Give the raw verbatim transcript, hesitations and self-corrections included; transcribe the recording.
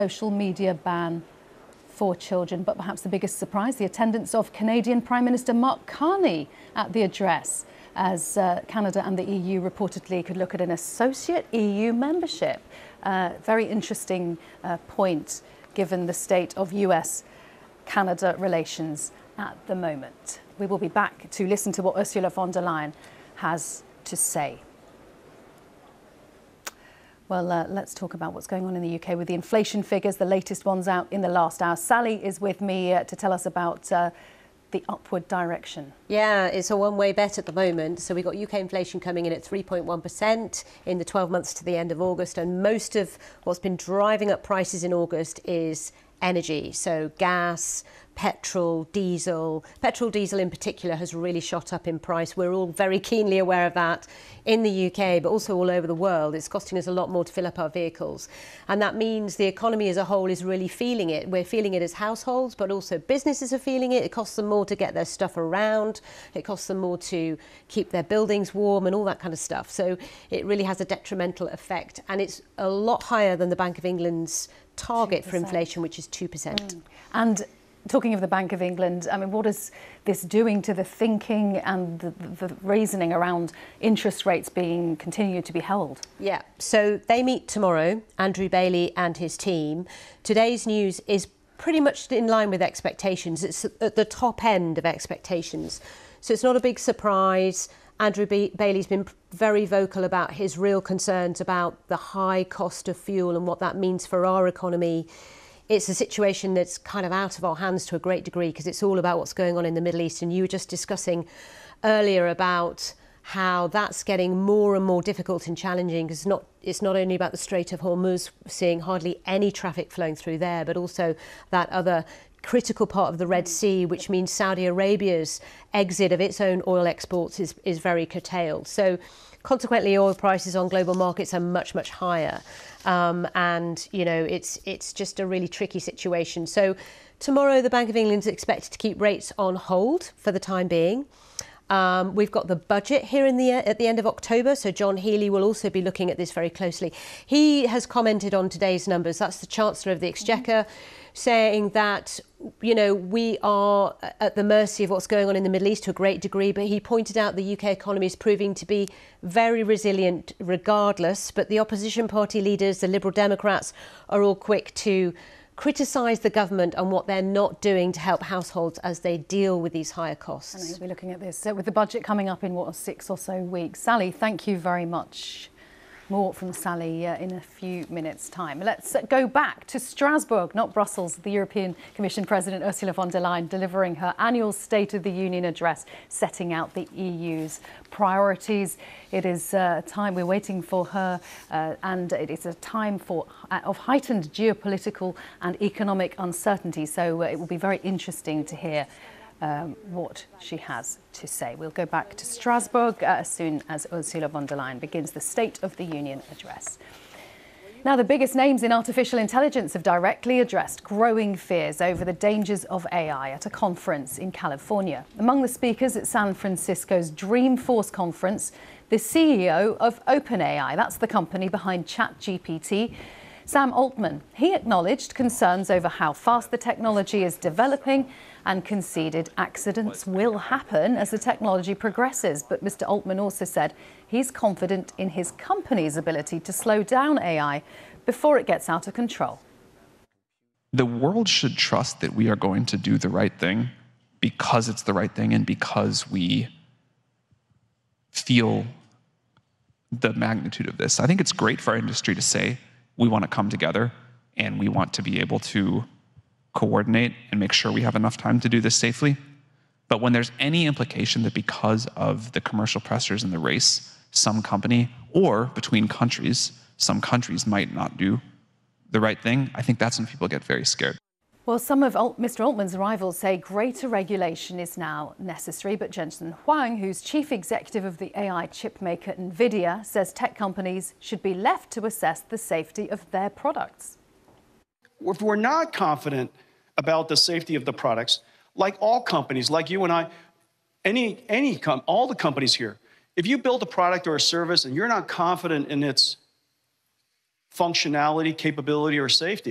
Social media ban for children, but perhaps the biggest surprise, the attendance of Canadian Prime Minister Mark Carney at the address, as uh, Canada and the E U reportedly could look at an associate E U membership. Uh, very interesting uh, point, given the state of U S Canada relations at the moment. We will be back to listen to what Ursula von der Leyen has to say. Well, uh, let's talk about what's going on in the U K with the inflation figures, the latest ones out in the last hour. Sally is with me uh, to tell us about uh, the upward direction. Yeah, it's a one-way bet at the moment. So we've got U K inflation coming in at three point one percent in the twelve months to the end of August. And most of what's been driving up prices in August is energy. So gas, petrol, diesel. Petrol, diesel in particular has really shot up in price. We're all very keenly aware of that in the U K, but also all over the world. It's costing us a lot more to fill up our vehicles. And that means the economy as a whole is really feeling it. We're feeling it as households, but also businesses are feeling it. It costs them more to get their stuff around. It costs them more to keep their buildings warm and all that kind of stuff. So it really has a detrimental effect. And it's a lot higher than the Bank of England's target two percent for inflation, which is two percent. Mm. And talking of the Bank of England, I mean, what is this doing to the thinking and the, the reasoning around interest rates being continued to be held? Yeah, so they meet tomorrow, Andrew Bailey and his team. Today's news is pretty much in line with expectations. It's at the top end of expectations. So it's not a big surprise. Andrew B- Bailey's been very vocal about his real concerns about the high cost of fuel and what that means for our economy. It's a situation that's kind of out of our hands to a great degree because it's all about what's going on in the Middle East. And you were just discussing earlier about how that's getting more and more difficult and challenging because it's not, it's not only about the Strait of Hormuz, seeing hardly any traffic flowing through there, but also that other critical part of the Red Sea, which means Saudi Arabia's exit of its own oil exports is, is very curtailed. So consequently, oil prices on global markets are much, much higher. Um, and, you know, it's it's just a really tricky situation. So tomorrow, the Bank of England is expected to keep rates on hold for the time being. Um, we've got the budget here in the at the end of October, so John Healey will also be looking at this very closely. He has commented on today's numbers. That's the Chancellor of the Exchequer, saying that, you know, we are at the mercy of what's going on in the Middle East to a great degree, but he pointed out the U K economy is proving to be very resilient regardless, but the opposition party leaders, the Liberal Democrats, are all quick to criticise the government on what they're not doing to help households as they deal with these higher costs. And we'll be looking at this so with the budget coming up in, what, six or so weeks. Sally, thank you very much. More from Sally uh, in a few minutes' time. Let's uh, go back to Strasbourg, not Brussels. The European Commission President Ursula von der Leyen delivering her annual State of the Union address, setting out the E U's priorities. It is a time we're waiting for her, uh, and it is a time for uh, of heightened geopolitical and economic uncertainty. So uh, it will be very interesting to hear Um, what she has to say. We'll go back to Strasbourg uh, as soon as Ursula von der Leyen begins the State of the Union address. Now, the biggest names in artificial intelligence have directly addressed growing fears over the dangers of A I at a conference in California. Among the speakers at San Francisco's Dreamforce conference, the C E O of OpenAI, that's the company behind ChatGPT, Sam Altman. He acknowledged concerns over how fast the technology is developing and conceded accidents will happen as the technology progresses. But Mister Altman also said he's confident in his company's ability to slow down A I before it gets out of control. The world should trust that we are going to do the right thing because it's the right thing and because we feel the magnitude of this. I think it's great for our industry to say we want to come together and we want to be able to coordinate and make sure we have enough time to do this safely. But when there's any implication that because of the commercial pressures in the race, some company or between countries, some countries might not do the right thing, I think that's when people get very scared. Well, some of Alt- Mister Altman's rivals say greater regulation is now necessary, but Jensen Huang, who's chief executive of the A I chip maker NVIDIA, says tech companies should be left to assess the safety of their products. If we're not confident about the safety of the products, like all companies, like you and I, any, any com- all the companies here, if you build a product or a service and you're not confident in its functionality, capability, or safety,